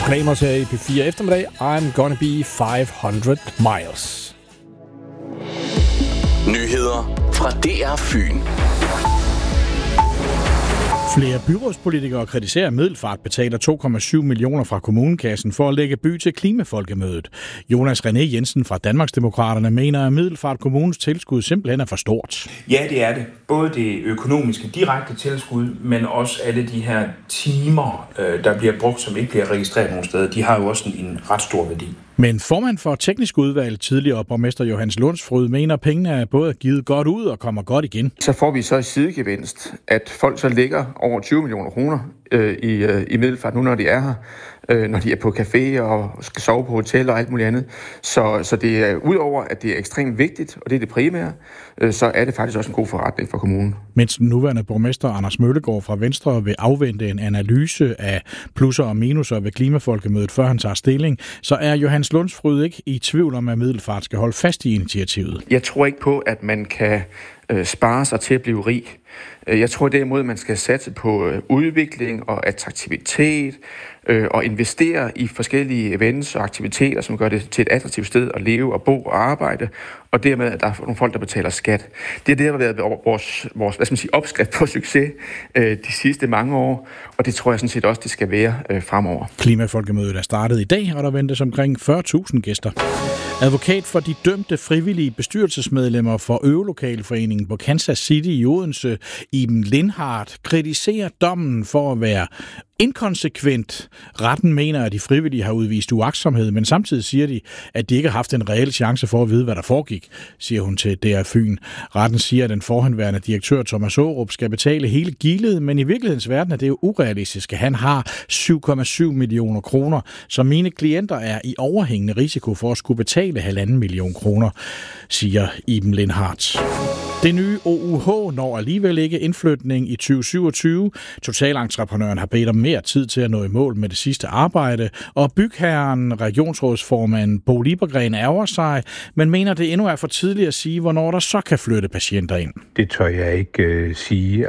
Proklamer til i P4 eftermiddag. I'm gonna be 500 miles. Nyheder fra DR Fyn. Flere byrådspolitikere kritiserer, at Middelfart betaler 2,7 millioner fra kommunekassen for at lægge by til klimafolkemødet. Jonas René Jensen fra Danmarksdemokraterne mener, at Middelfart Kommunes tilskud simpelthen er for stort. Ja, det er det. Både det økonomiske direkte tilskud, men også alle de her timer, der bliver brugt, som ikke bliver registreret nogen steder, de har jo også en ret stor værdi. Men formand for teknisk udvalg, tidligere borgmester Johannes Lundsfryd, mener, at pengene er både givet godt ud og kommer godt igen. Så får vi så i sidegevinst, at folk så ligger over 20 millioner kroner i Middelfart, nu når de er her, når de er på café og skal sove på hotel og alt muligt andet. Så det er udover, at det er ekstremt vigtigt, og det er det primære, så er det faktisk også en god forretning for kommunen. Mens den nuværende borgmester Anders Møllegaard fra Venstre vil afvente en analyse af plusser og minuser ved klimafolkemødet, før han tager stilling, så er Johannes Lundsfryd ikke i tvivl om, at Middelfart skal holde fast i initiativet. Jeg tror ikke på, at man kan spare sig til at blive rig. Jeg tror derimod, at man skal satse på udvikling og attraktivitet og investere i forskellige events og aktiviteter, som gør det til et attraktivt sted at leve og bo og arbejde, og dermed, at der er nogle folk, der betaler skat. Det er det, der har været vores opskrift på succes de sidste mange år, og det tror jeg sådan set også, det skal være fremover. Klimafolkemødet er startet i dag, og der ventes omkring 40.000 gæster. Advokat for de dømte frivillige bestyrelsesmedlemmer for Øvelokalforeningen på Kansas City i Odense, Iben Lindhardt, kritiserer dommen for at være inkonsekvent. Retten mener, at de frivillige har udvist uagtsomhed, men samtidig siger de, at de ikke har haft en reel chance for at vide, hvad der foregik, siger hun til DR Fyn. Retten siger, at den forhenværende direktør Thomas Aarup skal betale hele gildet, men i virkelighedens verden er det jo urealistisk, at han har 7,7 millioner kroner, så mine klienter er i overhængende risiko for at skulle betale 1,5 million kroner, siger Iben Lindhardt. Det nye OUH når alligevel ikke indflytning i 2027. Totalentreprenøren har bedt om mere tid til at nå i mål med det sidste arbejde, og bygherren, regionsrådsformand Bo Liebergren, ærger sig, men mener, det endnu er for tidligt at sige, hvornår der så kan flytte patienter ind. Det tør jeg ikke sige.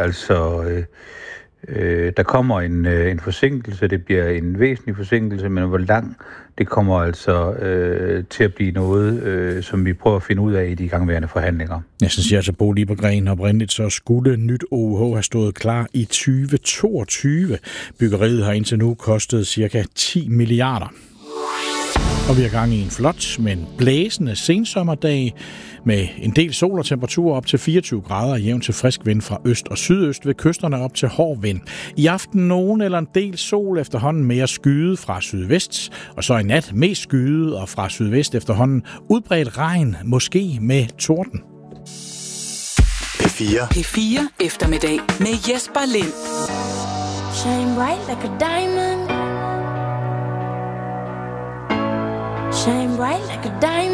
Der kommer en forsinkelse, det bliver en væsentlig forsinkelse, men hvor lang, det kommer altså til at blive noget, som vi prøver at finde ud af i de igangværende forhandlinger. Jeg synes altså, Bo Liebergren oprindeligt så skulle nyt OUH have stået klar i 2022. Byggeriet har indtil nu kostet ca. 10 milliarder. Og vi er gang i en flot, men blæsende sensommerdag med en del sol og temperaturer op til 24 grader, jævn til frisk vind fra øst og sydøst, ved kysterne op til hård vind. I aften nogen eller en del sol, efterhånden mere skyet fra sydvest, og så i nat mest skyet og fra sydvest efterhånden udbredt regn, måske med torden. P4 eftermiddag med Jesper Lind. Shine bright like a diamond. Shine bright like a diamond.